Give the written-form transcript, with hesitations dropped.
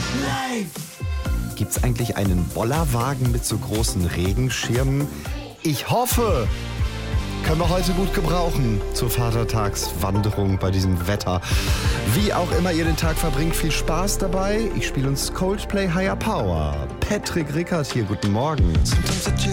Gibt's eigentlich einen Bollerwagen mit so großen Regenschirmen? Ich hoffe! Können wir heute gut gebrauchen zur Vatertagswanderung bei diesem Wetter. Wie auch immer ihr den Tag verbringt, viel Spaß dabei. Ich spiele uns Coldplay Higher Power. Patrick Rickert hier, guten Morgen.